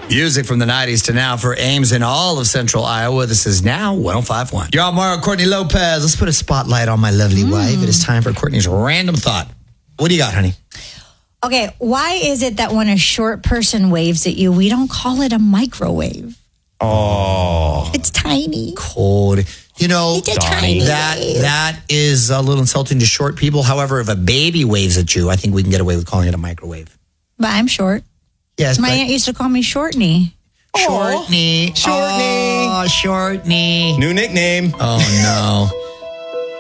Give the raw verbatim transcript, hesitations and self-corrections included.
Music from the nineties to now for Ames in all of central Iowa. This is now one oh five point one. You're on Mario Courtney Lopez. Let's put a spotlight on my lovely mm. wife. It is time for Courtney's random thought. What do you got, honey? Okay, why is it that when a short person waves at you, we don't call it a microwave? Oh. It's tiny. Cold. You know, tiny that that is a little insulting to short people. However, if a baby waves at you, I think we can get away with calling it a microwave. But I'm short. Yes, My but aunt used to call me Shortney. Shortney. Shortney. Oh, Shortney. New nickname. Oh, no.